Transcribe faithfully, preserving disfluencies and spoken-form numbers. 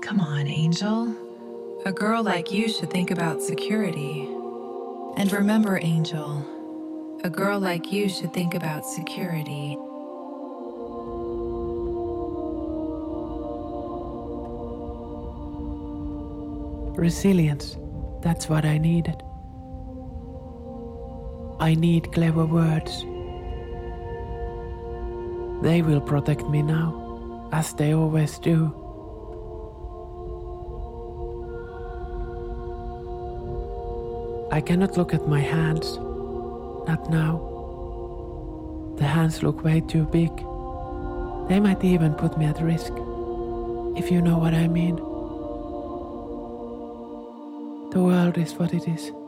Come on, Angel. A girl like you should think about security. And remember, Angel, a girl like you should think about security. Resilience, that's what I needed. I need clever words. They will protect me now, as they always do. I cannot look at my hands, not now. The hands look way too big. They might even put me at risk, if you know what I mean. The world is what it is.